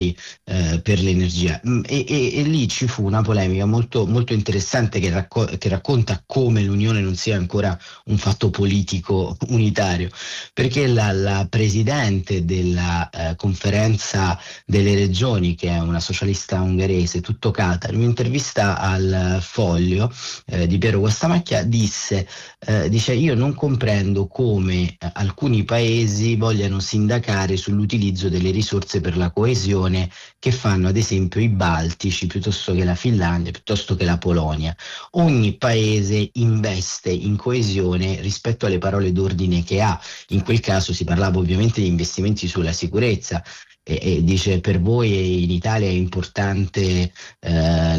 poi per l'energia. E lì ci fu una polemica molto, molto interessante che racconta come l'Unione non sia ancora un fatto politico unitario, perché la presidente della conferenza delle regioni, che è una socialista ungherese, Tuttokata, in un'intervista al Foglio di Piero Guastamacchia dice: io non comprendo come alcuni paesi vogliano sindacare sull'utilizzo delle risorse per la coesione che fanno ad esempio i Baltici, piuttosto che la Finlandia, piuttosto che la Polonia. Ogni paese investe in coesione rispetto alle parole d'ordine che ha. In quel caso si parlava ovviamente di investimenti sulla sicurezza. E dice: per voi in Italia è importante